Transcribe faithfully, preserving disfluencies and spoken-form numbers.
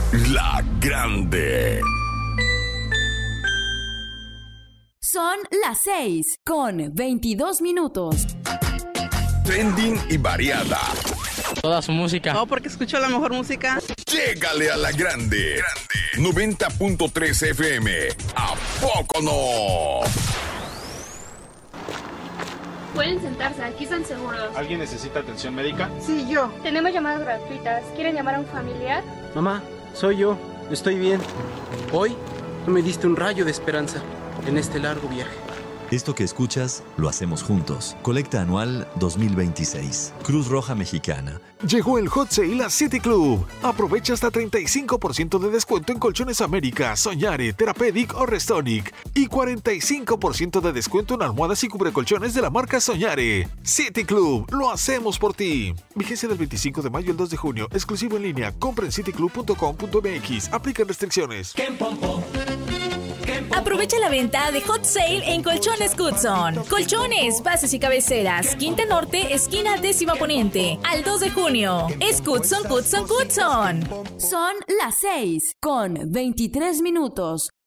La Grande. Son las seis con veintidós minutos. Trending y variada. Toda su música. No, porque escucho la mejor música. Llégale a La Grande. Grande. noventa punto tres F M. ¿A poco no? Pueden sentarse, aquí están seguros. ¿Alguien necesita atención médica? Sí, yo. Tenemos llamadas gratuitas. ¿Quieren llamar a un familiar? Mamá, soy yo. Estoy bien. Hoy tú me diste un rayo de esperanza en este largo viaje. Esto que escuchas, lo hacemos juntos. Colecta anual dos mil veintiséis. Cruz Roja Mexicana. Llegó el Hot Sale a City Club. Aprovecha hasta treinta y cinco por ciento de descuento en Colchones América, Soñare, Therapeutic o Restonic. Y cuarenta y cinco por ciento de descuento en almohadas y cubrecolchones de la marca Soñare. City Club, lo hacemos por ti. Vigencia del veinticinco de mayo al dos de junio. Exclusivo en línea. Compra en city club punto com punto m x. Aplican restricciones. Aprovecha la venta de Hot Sale en Colchones Goodson. Colchones, bases y cabeceras. Quinta Norte, esquina décima poniente. Al dos de junio. Es Goodson, Goodson, Goodson. Son las seis con veintitrés minutos.